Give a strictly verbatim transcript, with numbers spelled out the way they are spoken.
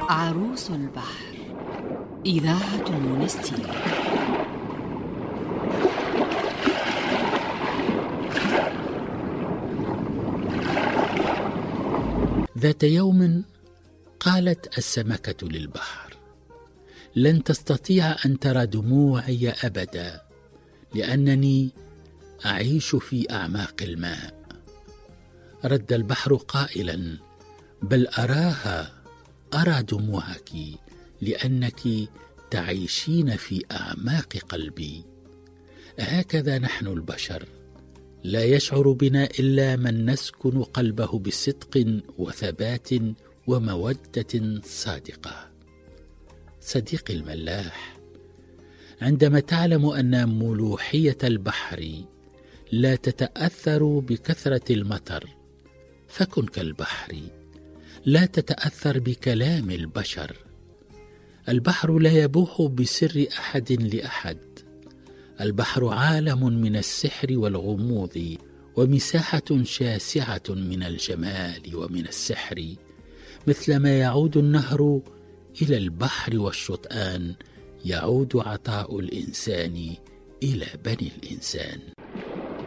عروس البحر، إذاعة مونستير. ذات يوم قالت السمكة للبحر: لن تستطيع أن ترى دموعي أبدا، لأنني أعيش في أعماق الماء. رد البحر قائلا: بل أراها، أرى دموعك، لأنك تعيشين في أعماق قلبي. هكذا نحن البشر، لا يشعر بنا إلا من نسكن قلبه بصدق وثبات ومودة صادقة. صديقي الملاح، عندما تعلم أن ملوحية البحر لا تتأثر بكثرة المطر، فكن كالبحر، لا تتأثر بكلام البشر. البحر لا يبوح بسر أحد لأحد. البحر عالم من السحر والغموض، ومساحة شاسعة من الجمال ومن السحر، مثلما يعود النهر إلى البحر والشطآن، يعود عطاء الإنسان إلى بني الإنسان.